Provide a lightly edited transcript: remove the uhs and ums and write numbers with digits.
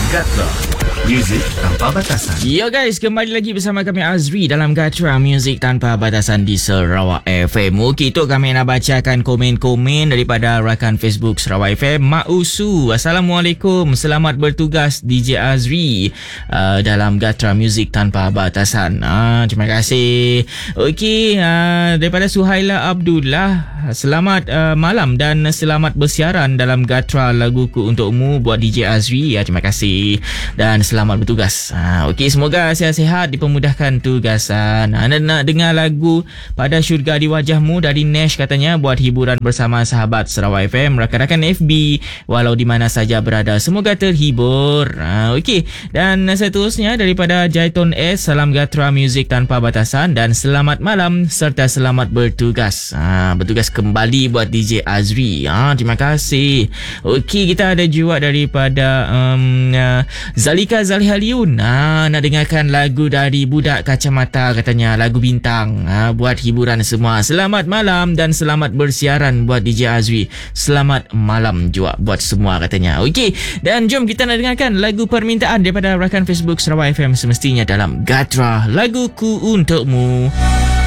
Gatra, muzik tanpa batasan. Yo guys, kembali lagi bersama kami Azri dalam Gatra Music Tanpa Batasan di Sarawak FM. Okey, tu kami nak bacakan komen-komen daripada rakan Facebook Sarawak FM. Mak Usu, Assalamualaikum, selamat bertugas DJ Azri dalam Gatra Music Tanpa Batasan. Terima kasih. Okey, daripada Suhaila Abdullah, selamat malam dan selamat bersiaran dalam Gatra laguku untukmu buat DJ Azri. Terima kasih dan selamat bertugas. Okey, semoga sihat-sihat, dipermudahkan tugasan. Anda nak dengar lagu Pada Syurga di Wajahmu dari Nash katanya, buat hiburan bersama sahabat Sarawak FM, rakan-rakan FB walau di mana saja berada, semoga terhibur. Okey, dan seterusnya daripada Jaiton S, salam Gatra Music Tanpa Batasan dan selamat malam serta selamat bertugas. Bertugas kembali buat DJ Azri. Terima kasih. Okey, kita ada juga daripada Zalika Zalihaliun, nak dengarkan lagu dari Budak Kacamata katanya, lagu bintang, buat hiburan semua. Selamat malam dan selamat bersiaran buat DJ Azri. Selamat malam juga buat semua katanya. Okey, dan jom kita nak dengarkan lagu permintaan daripada rakan Facebook Sarawak FM semestinya dalam Gatra laguku untukmu.